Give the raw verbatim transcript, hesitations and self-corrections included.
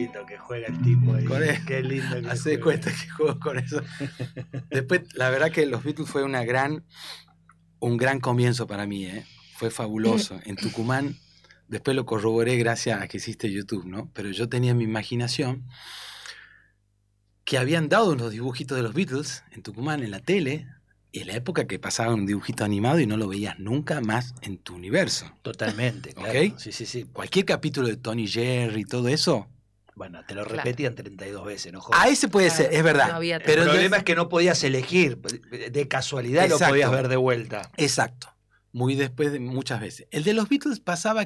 lindo que juega el tipo ahí. Con él. Qué lindo que Hace juega. cuenta que juego con eso. Después, la verdad que los Beatles fue una gran, un gran comienzo para mí, ¿eh? Fue fabuloso. En Tucumán, después lo corroboré gracias a que existe YouTube, ¿no? Pero yo tenía en mi imaginación que habían dado unos dibujitos de los Beatles en Tucumán, en la tele, y en la época que pasaba un dibujito animado y no lo veías nunca más en tu universo. Totalmente, claro. ¿Ok? Sí, sí, sí. Cualquier capítulo de Tony Jerry y todo eso. Bueno, te lo Claro. repetían treinta y dos veces, ¿no? Joder. A ese puede Claro, ser, es verdad. no había pero el de- problema es que no podías elegir. De casualidad Exacto. lo podías ver de vuelta. Exacto. Muy después de muchas veces. El de los Beatles pasaba